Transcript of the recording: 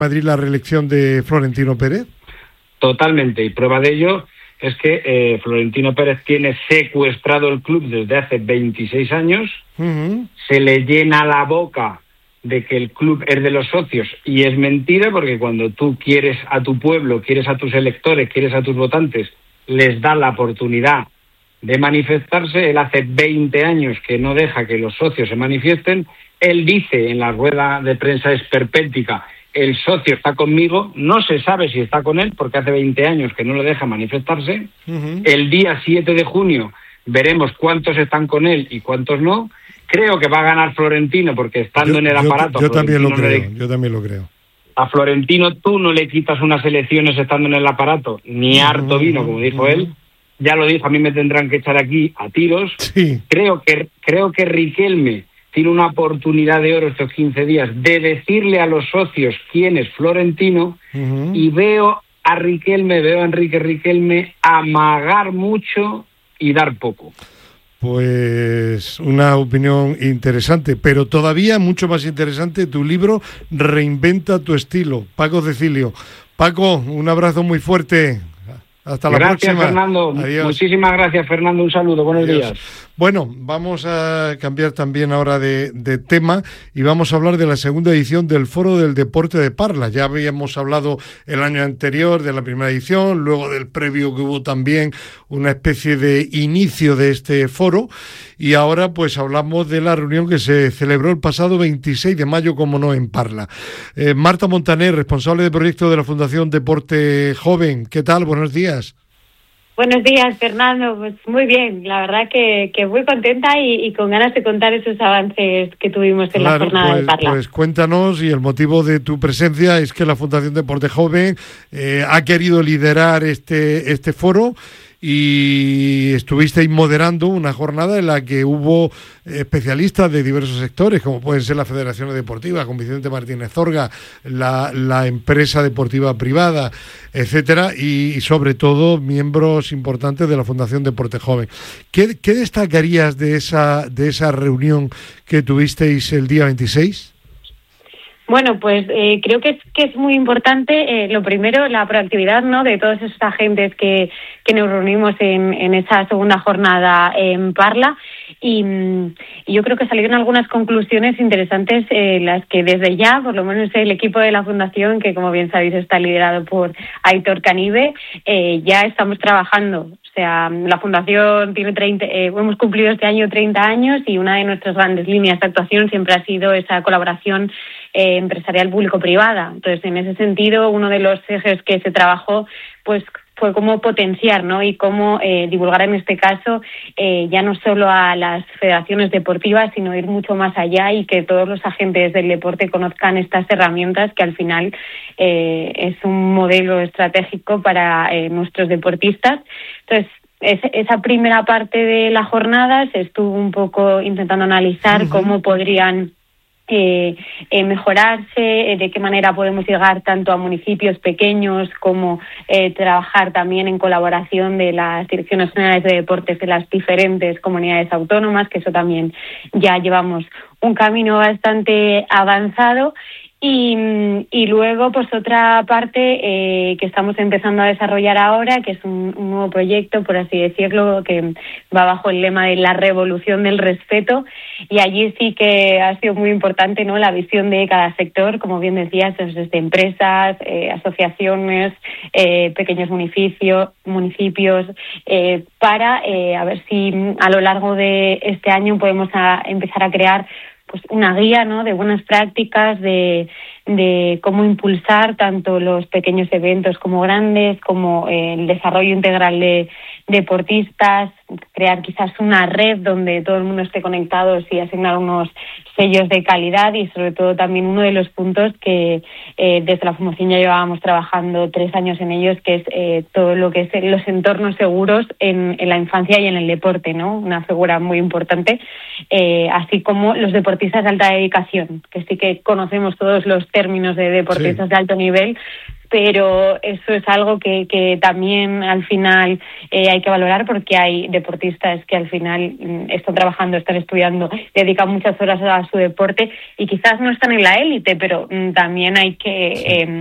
Madrid la reelección de Florentino Pérez? Totalmente, y prueba de ello es que Florentino Pérez tiene secuestrado el club desde hace 26 años, se le llena la boca de que el club es de los socios, y es mentira, porque cuando tú quieres a tu pueblo, quieres a tus electores, quieres a tus votantes, les da la oportunidad de manifestarse. Él hace 20 años que no deja que los socios se manifiesten. Él dice en la rueda de prensa esperpéntica: el socio está conmigo. No se sabe si está con él, porque hace 20 años que no le deja manifestarse. El día 7 de junio veremos cuántos están con él y cuántos no. Creo que va a ganar Florentino, porque estando en el aparato... Yo también lo creo. A Florentino tú no le quitas unas elecciones estando en el aparato, ni harto vino, como dijo él. Ya lo dijo, a mí me tendrán que echar aquí a tiros. Sí. Creo que Riquelme tiene una oportunidad de oro estos 15 días de decirle a los socios quién es Florentino, y veo a Enrique Riquelme amagar mucho y dar poco. Pues una opinión interesante, pero todavía mucho más interesante tu libro Reinventa tu estilo. Paco Cecilio. Paco, un abrazo muy fuerte. Hasta la próxima. Gracias, Fernando. Adiós. Muchísimas gracias, Fernando. Un saludo. Buenos días. Bueno, vamos a cambiar también ahora de tema y vamos a hablar de la segunda edición del Foro del Deporte de Parla. Ya habíamos hablado el año anterior de la primera edición, luego del previo, que hubo también una especie de inicio de este foro, y ahora pues hablamos de la reunión que se celebró el pasado 26 de mayo, como no, en Parla. Marta Montaner, responsable de proyecto de la Fundación Deporte Joven. ¿Qué tal? Buenos días. Buenos días, Fernando. Pues muy bien, la verdad que muy contenta y con ganas de contar esos avances que tuvimos en la jornada de Parla. Pues cuéntanos, y el motivo de tu presencia es que la Fundación Deporte Joven ha querido liderar este foro, y estuvisteis moderando una jornada en la que hubo especialistas de diversos sectores, como pueden ser la Federación Deportiva, con Vicente Martínez Zorga, la empresa deportiva privada, etcétera, y sobre todo miembros importantes de la Fundación Deporte Joven. ¿Qué destacarías de esa reunión que tuvisteis el día 26? Bueno, pues creo que es muy importante, lo primero, la proactividad, ¿no?, de todos esos agentes que nos reunimos en esa segunda jornada en Parla, y yo creo que salieron algunas conclusiones interesantes, las que desde ya, por lo menos el equipo de la Fundación, que como bien sabéis está liderado por Aitor Canive, ya estamos trabajando. O sea, la Fundación tiene hemos cumplido este año 30 años, y una de nuestras grandes líneas de actuación siempre ha sido esa colaboración empresarial público-privada. Entonces, en ese sentido, uno de los ejes que se trabajó pues fue cómo potenciar, ¿no?, y cómo divulgar en este caso ya no solo a las federaciones deportivas, sino ir mucho más allá, y que todos los agentes del deporte conozcan estas herramientas, que al final es un modelo estratégico para nuestros deportistas. Entonces, esa primera parte de la jornada se estuvo un poco intentando analizar cómo podrían mejorarse, de qué manera podemos llegar tanto a municipios pequeños como trabajar también en colaboración de las direcciones generales de deportes de las diferentes comunidades autónomas, que eso también ya llevamos un camino bastante avanzado. Y luego, pues otra parte que estamos empezando a desarrollar ahora, que es un nuevo proyecto, por así decirlo, que va bajo el lema de la revolución del respeto, y allí sí que ha sido muy importante, ¿no?, la visión de cada sector, como bien decías, desde empresas, asociaciones, pequeños municipios, para a ver si a lo largo de este año podemos empezar a crear pues una guía, ¿no?, de buenas prácticas, de cómo impulsar tanto los pequeños eventos como grandes, como el desarrollo integral de deportistas, crear quizás una red donde todo el mundo esté conectado y asignar unos sellos de calidad, y sobre todo también uno de los puntos que desde la Fundación ya llevábamos trabajando 3 años en ellos, que es todo lo que es los entornos seguros en la infancia y en el deporte, ¿no? Una figura muy importante, así como los deportistas de alta dedicación, que sí que conocemos todos los términos de deportistas de alto nivel, pero eso es algo que también al final hay que valorar, porque hay deportistas que al final están trabajando, están estudiando, dedican muchas horas a su deporte y quizás no están en la élite, pero también hay que